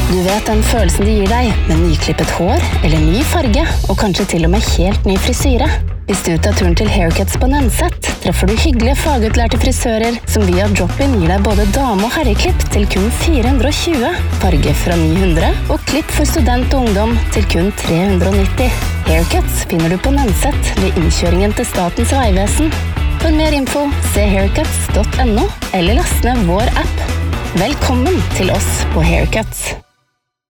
Du vet den følelsen det gir deg med nyklippet hår eller ny farge, og kanskje til og med helt ny frisyre. Hvis du tar turen til Haircuts på Nenset, treffer du hyggelige fagutlærte frisører som via drop-in gir deg både dame- og herreklipp til kun 420, farge fra 900 og klipp for student og ungdom til kun 390. Haircuts finner du på Nenset ved innkjøringen til Statens Vegvesen. For mer info, se haircuts.no eller last ned vår app. Velkommen til oss på Haircuts.